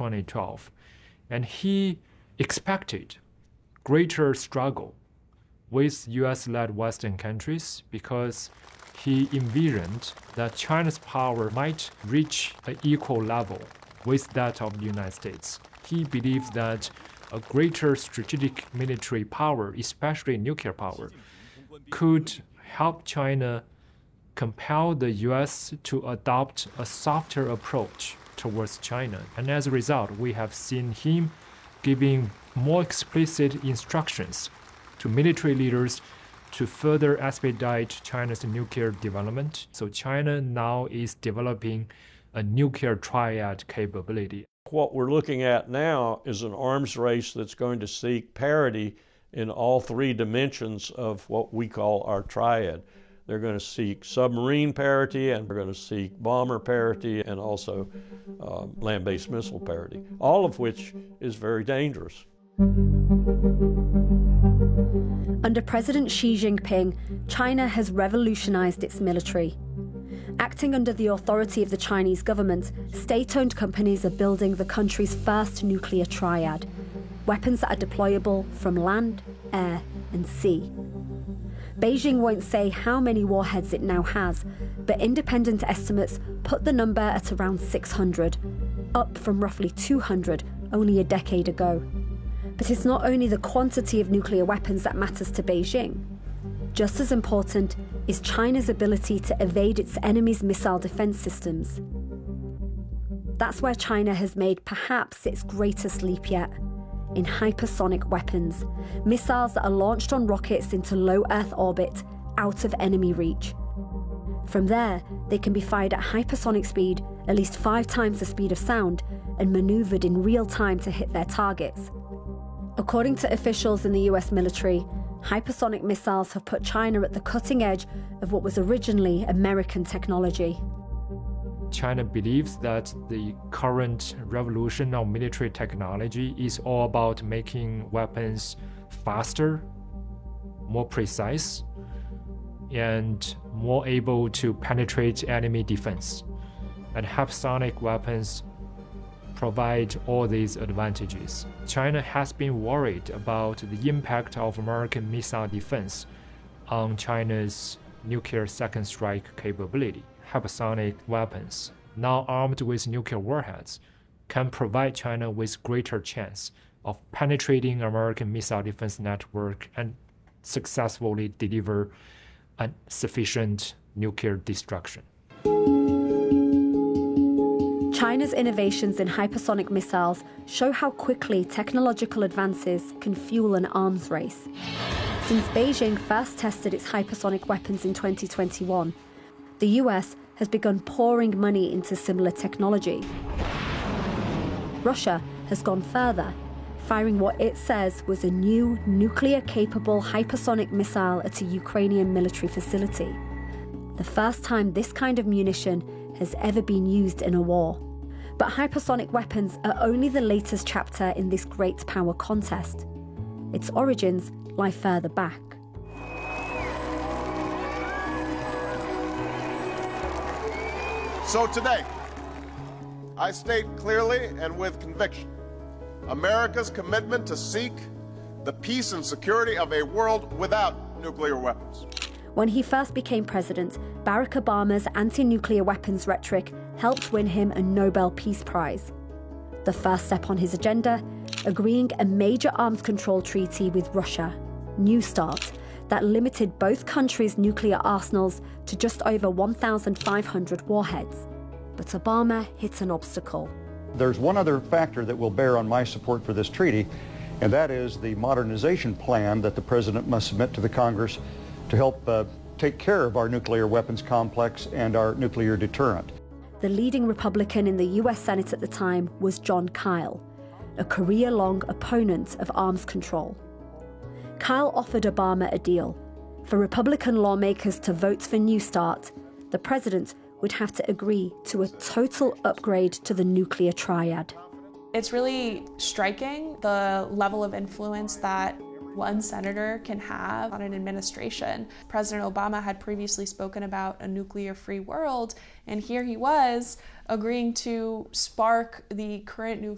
2012. And he expected greater struggle with US-led Western countries because he envisioned that China's power might reach an equal level with that of the United States. He believed that a greater strategic military power, especially nuclear power, could help China compel the US to adopt a softer approach towards China. And as a result, we have seen him giving more explicit instructions to military leaders to further expedite China's nuclear development. So China now is developing a nuclear triad capability. What we're looking at now is an arms race that's going to seek parity in all three dimensions of what we call our triad. They're going to seek submarine parity, and they're going to seek bomber parity, and also land-based missile parity, all of which is very dangerous. Under President Xi Jinping, China has revolutionized its military. Acting under the authority of the Chinese government, state-owned companies are building the country's first nuclear triad, weapons that are deployable from land, air, and sea. Beijing won't say how many warheads it now has, but independent estimates put the number at around 600, up from roughly 200 only a decade ago. But it's not only the quantity of nuclear weapons that matters to Beijing. Just as important is China's ability to evade its enemy's missile defense systems. That's where China has made perhaps its greatest leap yet, in hypersonic weapons, missiles that are launched on rockets into low Earth orbit, out of enemy reach. From there, they can be fired at hypersonic speed, at least 5 times the speed of sound, and maneuvered in real time to hit their targets. According to officials in the US military, hypersonic missiles have put China at the cutting edge of what was originally American technology. China believes that the current revolution of military technology is all about making weapons faster, more precise, and more able to penetrate enemy defense. And hypersonic weapons provide all these advantages. China has been worried about the impact of American missile defense on China's nuclear second strike capability. Hypersonic weapons, now armed with nuclear warheads, can provide China with greater chance of penetrating American missile defense network and successfully deliver a sufficient nuclear destruction. China's innovations in hypersonic missiles show how quickly technological advances can fuel an arms race. Since Beijing first tested its hypersonic weapons in 2021, the US has begun pouring money into similar technology. Russia has gone further, firing what it says was a new nuclear-capable hypersonic missile at a Ukrainian military facility. The first time this kind of munition has ever been used in a war. But hypersonic weapons are only the latest chapter in this great power contest. Its origins lie further back. So today, I state clearly and with conviction America's commitment to seek the peace and security of a world without nuclear weapons. When he first became president, Barack Obama's anti-nuclear weapons rhetoric helped win him a Nobel Peace Prize. The first step on his agenda, agreeing a major arms control treaty with Russia, New START, that limited both countries' nuclear arsenals to just over 1,500 warheads. But Obama hit an obstacle. There's one other factor that will bear on my support for this treaty, and that is the modernization plan that the President must submit to the Congress to help take care of our nuclear weapons complex and our nuclear deterrent. The leading Republican in the US Senate at the time was Jon Kyl, a career-long opponent of arms control. Kyl offered Obama a deal. For Republican lawmakers to vote for New START, the president would have to agree to a total upgrade to the nuclear triad. It's really striking the level of influence that one senator can have on an administration. President Obama had previously spoken about a nuclear-free world, and here he was agreeing to spark the current